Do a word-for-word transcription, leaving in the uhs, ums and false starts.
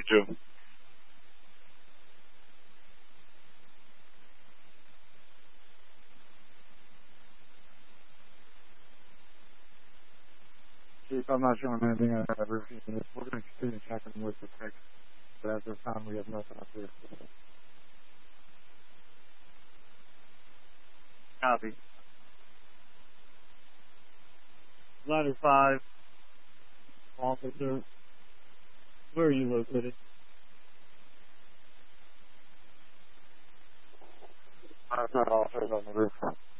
two. Chief, I'm not showing anything on that roof. We're going to continue checking with the text, but at this time we have nothing up here. Copy. Ladder five, officer, where are you located? I've got officers on the roof.